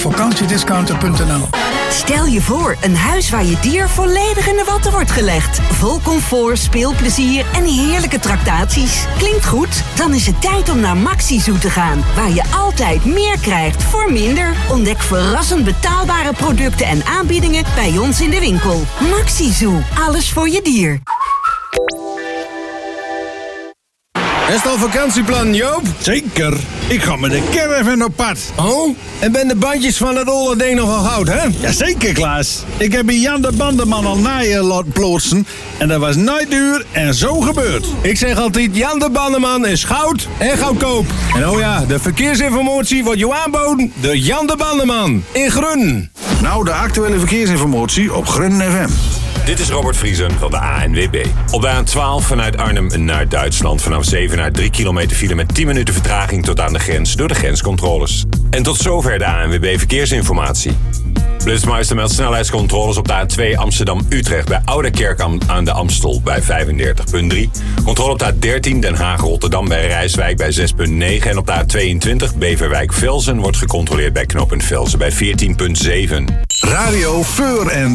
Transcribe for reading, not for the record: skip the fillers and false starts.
vakantiediscounter.nl. Stel je voor, een huis waar je dier volledig in de watten wordt gelegd. Vol comfort, speelplezier en heerlijke tractaties. Klinkt goed? Dan is het tijd om naar Maxi-Zoo te gaan. Waar je altijd meer krijgt voor minder. Ontdek verrassend betaalbare producten en aanbiedingen bij ons in de winkel. Maxi-Zoo, alles voor je dier. Is het al vakantieplan, Joop? Zeker. Ik ga met de caravan op pad. Oh, en ben de bandjes van het olle ding nog al goud, hè? Jazeker, Klaas. Ik heb bij Jan de Bandenman al naaien laten plotsen. En dat was nooit duur en zo gebeurd. Ik zeg altijd, Jan de Bandenman is goud en goedkoop. En oh ja, de verkeersinformatie wordt je aanboden door Jan de Bandenman in Grun. Nou, de actuele verkeersinformatie op Grun FM. Dit is Robert Vriesen van de ANWB. Op de A12 vanuit Arnhem naar Duitsland. Vanaf 7 naar 3 kilometer file met 10 minuten vertraging tot aan de grens door de grenscontroles. En tot zover de ANWB Verkeersinformatie. Blitsmeister meldt snelheidscontroles op de A2 Amsterdam-Utrecht bij Ouderkerk aan de Amstel bij 35,3. Controle op de A13 Den Haag-Rotterdam bij Rijswijk bij 6,9. En op de A22 Beverwijk-Velzen wordt gecontroleerd bij knooppunt Velzen bij 14,7. Radio Voor en